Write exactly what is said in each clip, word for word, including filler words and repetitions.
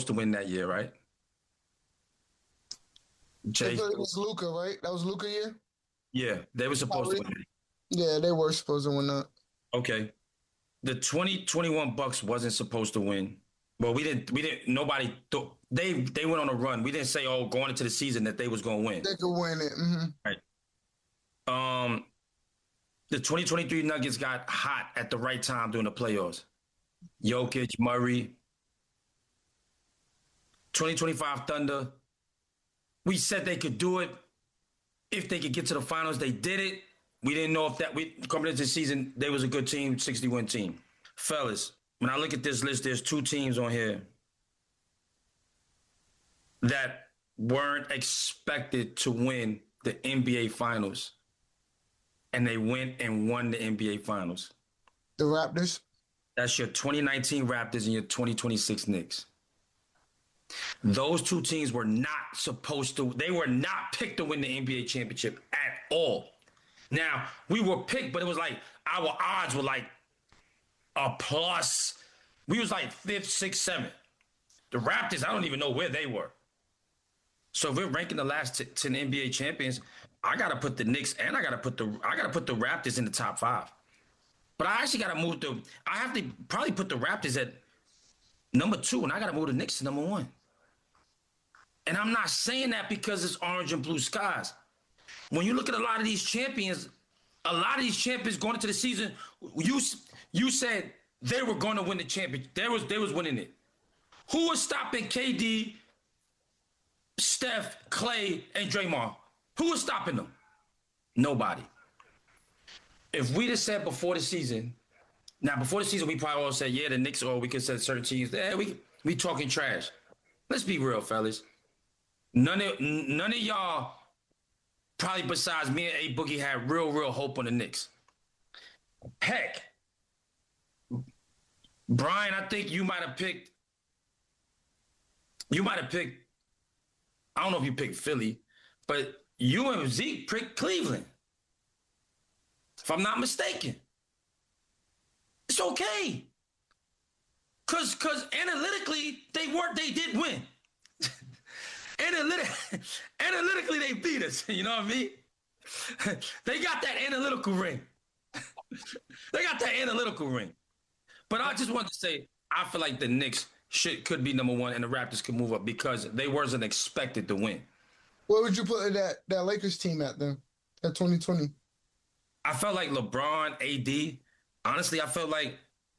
supposed to win that year, right? It Jay, was Luca, right? That was Luca year. yeah, they were supposed to Kyrie? win it. Yeah, they were supposed to win that. Okay. The twenty twenty-one Bucks wasn't supposed to win. Well, we didn't. We didn't. Nobody thought they they went on a run. We didn't say, oh, going into the season that they was going to win. They could win it. Mm-hmm. Right. Um, the twenty twenty-three Nuggets got hot at the right time during the playoffs. Jokic, Murray. twenty twenty-five Thunder. We said they could do it if they could get to the finals. They did it. We didn't know if that we coming into the season they was a good team, sixty-win team. Fellas, when I look at this list, there's two teams on here that weren't expected to win the N B A Finals, and they went and won the N B A Finals. The Raptors. That's your twenty nineteen Raptors and your twenty twenty-six Knicks. Those two teams were not supposed to, they were not picked to win the N B A championship at all. Now, we were picked, but it was like our odds were like a plus. We was like fifth, sixth, seventh. The Raptors, I don't even know where they were. So if we're ranking the last t- ten N B A champions, I gotta put the Knicks and I gotta put the I gotta put the Raptors in the top five. But I actually gotta move the I have to probably put the Raptors at number two, and I gotta move the Knicks to number one. And I'm not saying that because it's orange and blue skies. When you look at a lot of these champions, a lot of these champions going into the season, you you said they were going to win the championship. They was they was winning it. Who was stopping K D, Steph, Clay, and Draymond? Who was stopping them? Nobody. If we'd have said before the season, now before the season we probably all said, yeah, the Knicks, or we could say certain teams, yeah, we we talking trash. Let's be real, fellas. None of none of y'all, probably besides me and A Boogie, had real, real hope on the Knicks. Heck, Brian, I think you might have picked. You might have picked. I don't know if you picked Philly, but you and Zeke picked Cleveland, if I'm not mistaken. It's okay, cause cause analytically they weren't. They did win. Analytic, analytically, they beat us. You know what I mean? They got that analytical ring. They got that analytical ring. But I just wanted to say, I feel like the Knicks should could be number one, and the Raptors could move up because they wasn't expected to win. Where would you put that that Lakers team at then? At twenty twenty. I felt like LeBron, A D. Honestly, I felt like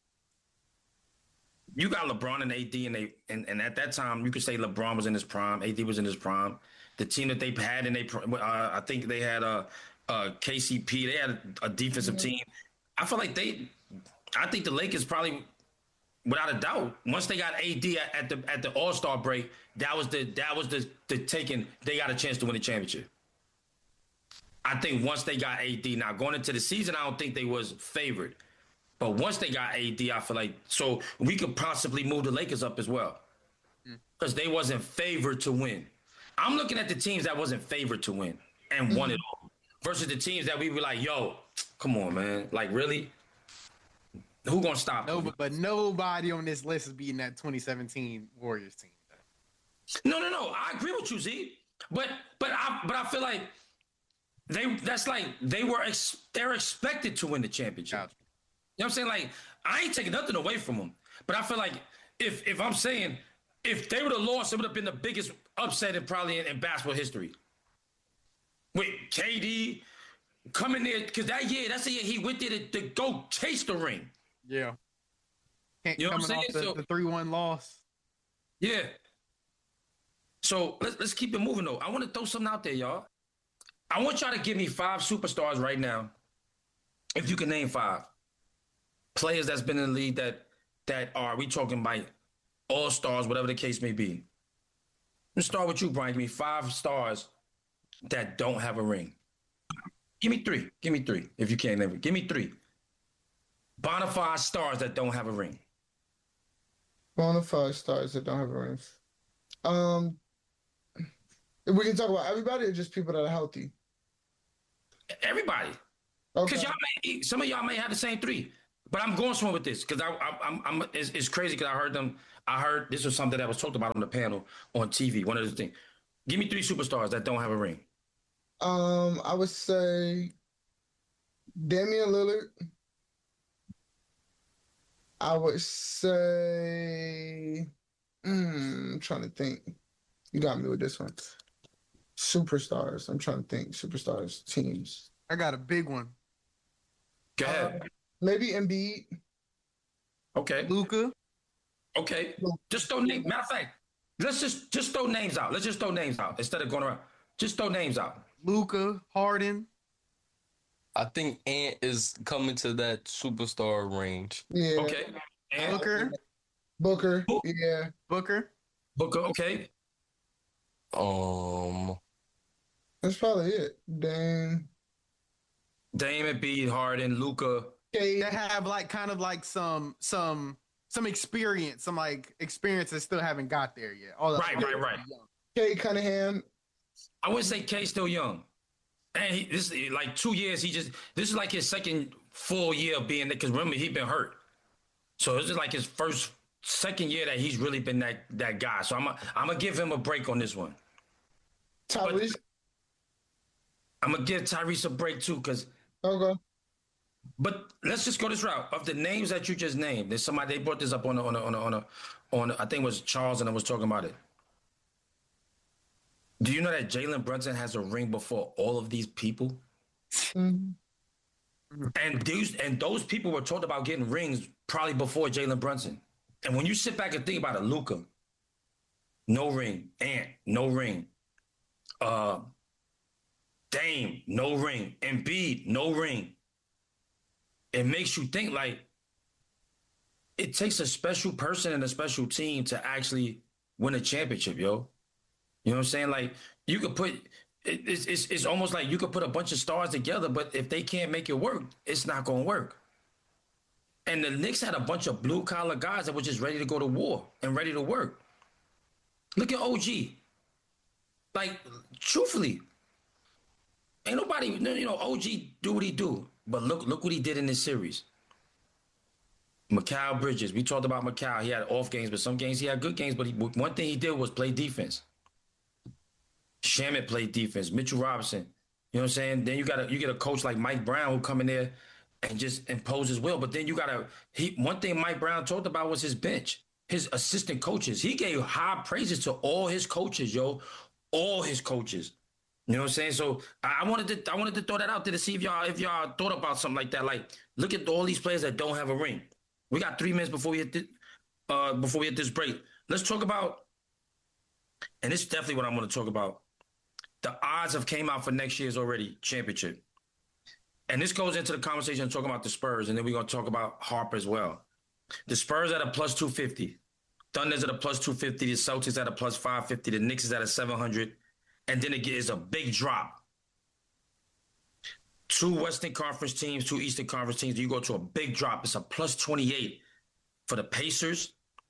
you got LeBron and A D, and they and, and at that time you could say LeBron was in his prime, A D was in his prime. The team that they had, and they uh, I think they had a uh, uh, K C P. They had a, a defensive mm-hmm. team. I feel like they. I think the Lakers probably, without a doubt, once they got A D at, at the at the All Star break, that was the that was the the taking. They got a chance to win the championship. I think once they got A D, now going into the season, I don't think they was favored. But once they got A D, I feel like, so we could possibly move the Lakers up as well. Because mm. they wasn't favored to win. I'm looking at the teams that wasn't favored to win and mm-hmm. won it all. Versus the teams that we were like, yo, come on, man. Like, really? Who gonna stop no, them? But, but nobody on this list is beating that twenty seventeen Warriors team. No, no, no. I agree with you, Z. But but I but I feel like they that's like they were ex, they're expected to win the championship. Gotcha. You know what I'm saying? Like, I ain't taking nothing away from them. But I feel like if if I'm saying if they would have lost, it would have been the biggest upset in probably in, in basketball history. With K D coming there, because that year, that's the year he went there to, to go chase the ring. Yeah. Can't, you know coming what I'm saying? Off the three one loss. Yeah. So let's let's keep it moving though. I want to throw something out there, y'all. I want y'all to give me five superstars right now. If you can name five. Players that's been in the league that that are, we talking about all-stars, whatever the case may be. Let's start with you, Brian. Give me five stars that don't have a ring. Give me three. Give me three, if you can't name it. Give me three. Bonafide stars that don't have a ring. Bonafide stars that don't have a ring. Um, we can talk about everybody or just people that are healthy? Everybody. Because okay. y'all may, some of y'all may have the same three. But I'm going somewhere with this because I, I, I'm, I'm, it's, it's crazy because I heard them. I heard this was something that was talked about on the panel on T V. One of the things. Give me three superstars that don't have a ring. Um, I would say Damian Lillard. I would say, mm, I'm trying to think. You got me with this one. Superstars. I'm trying to think. Superstars teams. I got a big one. Go ahead. Uh, maybe Embiid. Okay. Luca. Okay. Just throw names. Matter of fact, let's just just throw names out. Let's just throw names out instead of going around. Just throw names out. Luca. Harden. I think Ant is coming to that superstar range. Yeah. Okay. And Booker. Booker. Yeah. Booker. Booker. Okay. Um, That's probably it. Dame. Dame, Embiid, Harden, Luca. Cade. That have like kind of like some some some experience, some like experience that still haven't got there yet. All Right, right, right. Cade Cunningham. I wouldn't say K's still young. And he, this is like two years. He just this is like his second full year of being there. Because remember, he'd been hurt, so this is like his first, second year that he's really been that that guy. So I'm a, I'm gonna give him a break on this one. Tyrese. I'm gonna give Tyrese a break too, because. Okay. But let's just go this route. Of the names that you just named, there's somebody they brought this up on a, on a, on a, on a, on a, I think it was Charles and I was talking about it. Do you know that Jalen Brunson has a ring before all of these people? Mhm. And these and those people were talked about getting rings probably before Jalen Brunson. And when you sit back and think about it, Luca, no ring. Ant, no ring. Uh, Dame, no ring. Embiid, no ring. It makes you think like it takes a special person and a special team to actually win a championship, yo. You know what I'm saying? Like you could put it, it's, it's it's almost like you could put a bunch of stars together, but if they can't make it work, it's not gonna work. And the Knicks had a bunch of blue collar guys that were just ready to go to war and ready to work. Look at O G. Like truthfully, ain't nobody, you know, O G do what he do. But look, look what he did in this series. Mikal Bridges. We talked about Mikal. He had off games, but some games he had good games. But he, one thing he did was play defense. Shamet played defense. Mitchell Robinson. You know what I'm saying? Then you got a you get a coach like Mike Brown who come in there and just impose his will. But then you got a he. One thing Mike Brown talked about was his bench, his assistant coaches. He gave high praises to all his coaches, yo, all his coaches. You know what I'm saying? So I, I wanted to I wanted to throw that out there to see if y'all if y'all thought about something like that. Like, look at all these players that don't have a ring. We got three minutes before we hit this, uh before we hit this break. Let's talk about, and this is definitely what I'm going to talk about. The odds have came out for next year's already championship, and this goes into the conversation talking about the Spurs, and then we're going to talk about Harper as well. The Spurs at a plus two fifty, Thunder's at a plus two fifty, the Celtics at a plus five fifty, the Knicks is at a seven hundred. And then it is a big drop. Two Western Conference teams, two Eastern Conference teams. You go to a big drop. It's a plus twenty-eight for the Pacers.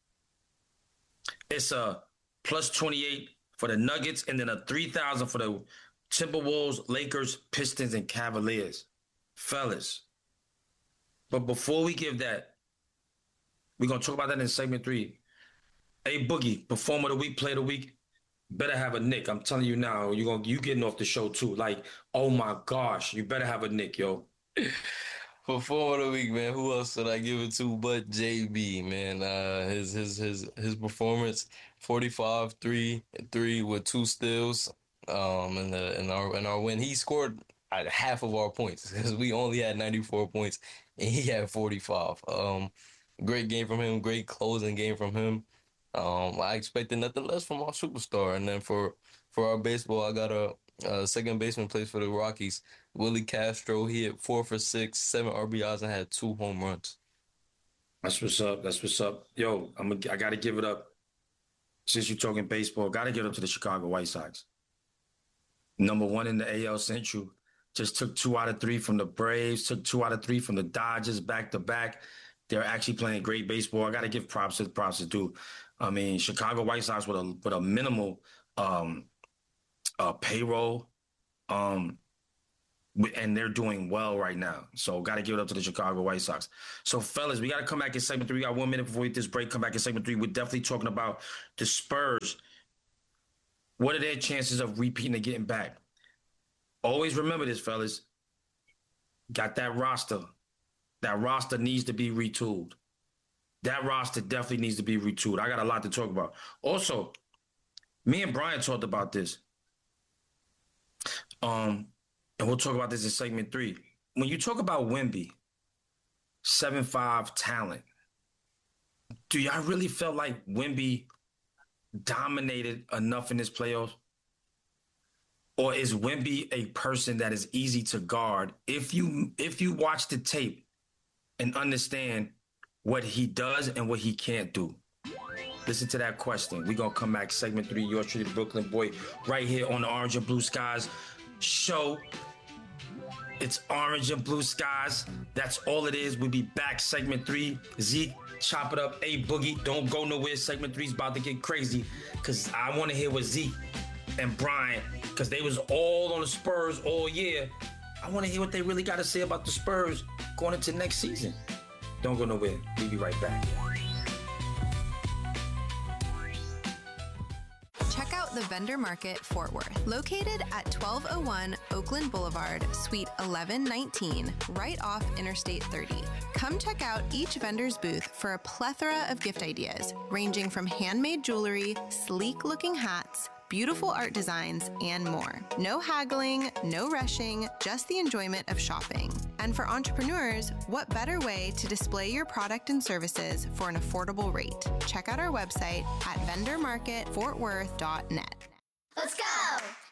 It's a plus twenty-eight for the Nuggets, and then a three thousand for the Timberwolves, Lakers, Pistons, and Cavaliers. Fellas. But before we give that, we're going to talk about that in segment three. A Boogie, performer of the week, player of the week. Better have a Nick. I'm telling you now, you're gonna you getting off the show too. Like, oh my gosh, you better have a Nick, yo. Performer of the week, man. Who else did I give it to but J B, man? Uh, his his his his performance, forty-five, three, three with two steals. Um, in the in our in our win, he scored at half of our points because we only had ninety-four points and he had forty-five. Um, great game from him. Great closing game from him. Um, I expected nothing less from our superstar. And then for for our baseball, I got a, a second baseman plays for the Rockies, Willie Castro. He hit four for six, seven R B Is, and had two home runs. That's what's up. That's what's up. Yo, I'm a, I got to give it up. Since you're talking baseball, got to give it up to the Chicago White Sox. Number one in the A L Central. Just took two out of three from the Braves, took two out of three from the Dodgers back to back. They're actually playing great baseball. I got to give props to props to do. I mean, Chicago White Sox with a with a minimal um, uh, payroll. Um, and they're doing well right now. So got to give it up to the Chicago White Sox. So, fellas, we got to come back in segment three. We got one minute before we hit this break. Come back in segment three. We're definitely talking about the Spurs. What are their chances of repeating and getting back? Always remember this, fellas. Got that roster. That roster needs to be retooled. That roster definitely needs to be retooled. I got a lot to talk about. Also, me and Brian talked about this. Um, and we'll talk about this in segment three. When you talk about Wemby, seven five talent, do y'all really feel like Wemby dominated enough in this playoffs? Or is Wemby a person that is easy to guard if you if you watch the tape and understand what he does and what he can't do? Listen to that question. We're going to come back, segment three, yours truly, the Brooklyn Boy, right here on the Orange and Blue Skies show. It's Orange and Blue Skies. That's all it is. We'll be back, segment three. Zeke, chop it up. A Boogie, don't go nowhere. Segment three is about to get crazy because I want to hear what Zeke and Brian, because they was all on the Spurs all year. I want to hear what they really got to say about the Spurs going into next season. Don't go nowhere. We'll be right back. Check out the Vendor Market Fort Worth, located at twelve oh one Oakland Boulevard, Suite eleven nineteen, right off Interstate thirty. Come check out each vendor's booth for a plethora of gift ideas, ranging from handmade jewelry, sleek-looking hats, beautiful art designs, and more. No haggling, no rushing, just the enjoyment of shopping. And for entrepreneurs, what better way to display your product and services for an affordable rate? Check out our website at vendor market fort worth dot net. Let's go!